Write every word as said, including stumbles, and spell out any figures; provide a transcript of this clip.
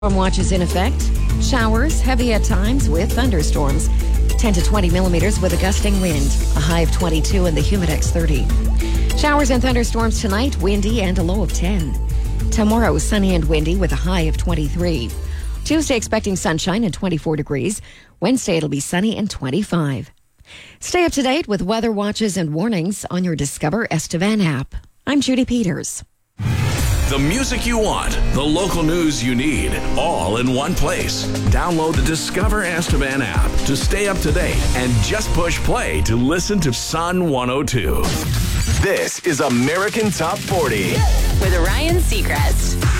Storm watch is in effect. Showers, heavy at times with thunderstorms. ten to twenty millimeters with a gusting wind. A high of twenty-two and the Humidex thirty. Showers and thunderstorms tonight, windy and a low of ten. Tomorrow, sunny and windy with a high of twenty-three. Tuesday, expecting sunshine and twenty-four degrees. Wednesday, it'll be sunny and twenty-five. Stay up to date with weather watches and warnings on your Discover Estevan app. I'm Judy Peters. The music you want, the local news you need, all in one place. Download the Discover Estevan app to stay up to date and just push play to listen to Sun one oh two. This is American Top forty with Ryan Seacrest.